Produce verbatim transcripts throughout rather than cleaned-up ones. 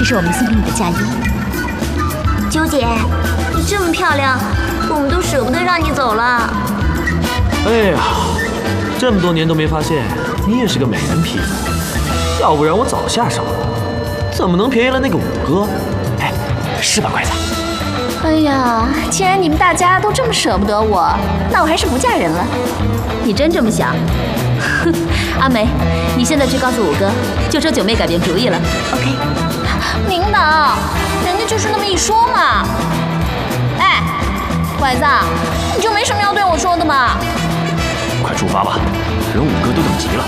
是我们送给你的嫁衣。 九姐，你这么漂亮，我们都舍不得让你走了。 哎呀，这么多年都没发现你也是个美人坯子，要不然我早下手了。怎么能便宜了那个五哥？哎，是吧，拐子？ 哎呀，既然你们大家都这么舍不得我，那我还是不嫁人了。你真这么想？哼，阿梅，你现在去告诉五哥，就说九妹改变主意了。OK。领导，人家就是那么一说嘛。哎，拐子，你就没什么要对我说的吗？ 快出发吧，人五哥都等急了。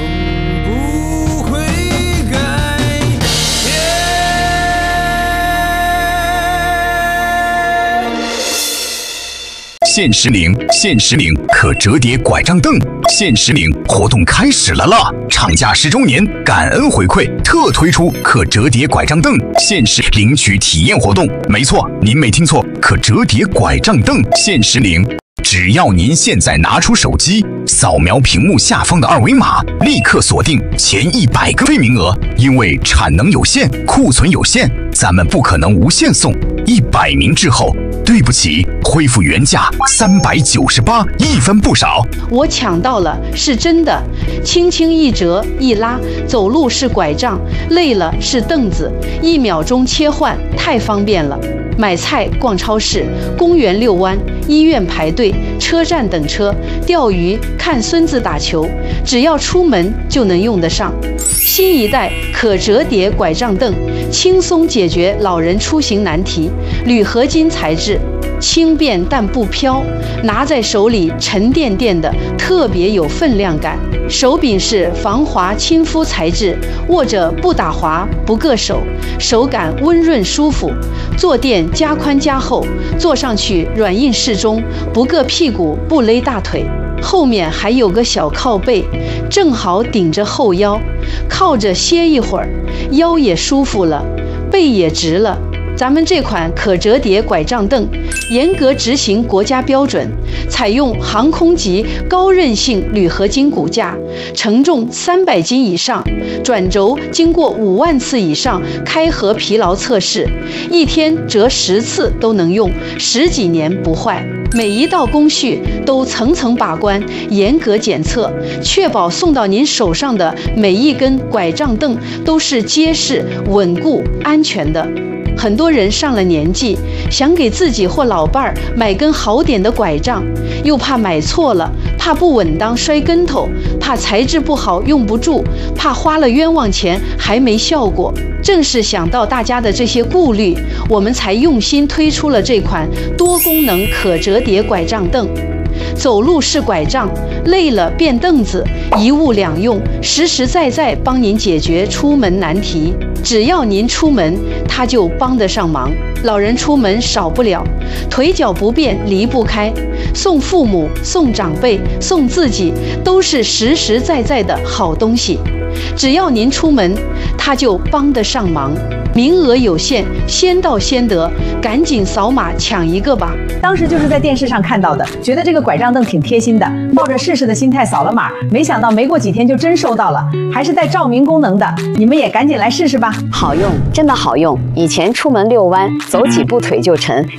限时领，限时领可折叠拐杖凳，限时领活动开始了啦！厂家十周年感恩回馈，特推出可折叠拐杖凳限时领取体验活动。没错，您没听错，可折叠拐杖凳限时领。只要您现在拿出手机，扫描屏幕下方的二维码，立刻锁定前一百个名额。因为产能有限，库存有限，咱们不可能无限送。一百名之后，对不起，恢复原价三百九十八，一分不少。 我抢到了，是真的。轻轻一折一拉，走路是拐杖，累了是凳子，一秒钟切换，太方便了。买菜、逛超市、公园遛弯、医院排队、车站等车、钓鱼、看孙子打球，只要出门就能用得上。新一代可折叠拐杖凳，轻松解决老人出行难题。铝合金材质，轻便但不飘，拿在手里沉甸甸的，特别有分量感。手柄是防滑亲肤材质，握着不打滑不硌手，手感温润舒服。坐垫加宽加厚，坐上去软硬适中，不硌屁股不勒大腿。后面还有个小靠背，正好顶着后腰，靠着歇一会儿，腰也舒服了，背也直了。咱们这款可折叠拐杖凳严格执行国家标准，采用航空级高韧性铝合金骨架，承重三百斤以上，转轴经过五万次以上开合疲劳测试，一天折十次都能用，十几年不坏。每一道工序都层层把关，严格检测，确保送到您手上的每一根拐杖凳都是结实、稳固、安全的。很多人上了年纪，想给自己或老伴儿买根好点的拐杖，又怕买错了，怕不稳当摔跟头，怕材质不好用不住，怕花了冤枉钱还没效果。正是想到大家的这些顾虑，我们才用心推出了这款多功能可折叠拐杖凳。走路是拐杖，累了变凳子，一物两用，实实在在帮您解决出门难题。只要您出门，它就帮得上忙。老人出门少不了，腿脚不便离不开，送父母、送长辈、送自己，都是实实在在的好东西。只要您出门，它就帮得上忙。名额有限，先到先得，赶紧扫码抢一个吧！ 当时就是在电视上看到的，觉得这个拐杖凳挺贴心的，抱着试试的心态扫了码，没想到没过几天就真收到了，还是带照明功能的，你们也赶紧来试试吧！ 好用，真的好用。以前出门遛弯，走几步腿就沉，